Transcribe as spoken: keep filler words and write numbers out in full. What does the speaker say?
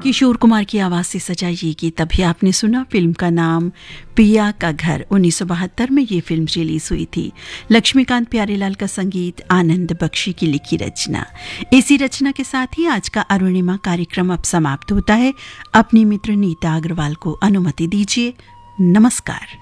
किशोर कुमार की आवाज से सजा ये गीत अभी आपने सुना। फिल्म का नाम पिया का घर। उन्नीस सौ बहत्तर में ये फिल्म रिलीज हुई थी। लक्ष्मीकांत प्यारेलाल का संगीत, आनंद बख्शी की लिखी रचना। इसी रचना के साथ ही आज का अरुणिमा कार्यक्रम अब समाप्त होता है। अपनी मित्र नीता अग्रवाल को अनुमति दीजिए। नमस्कार।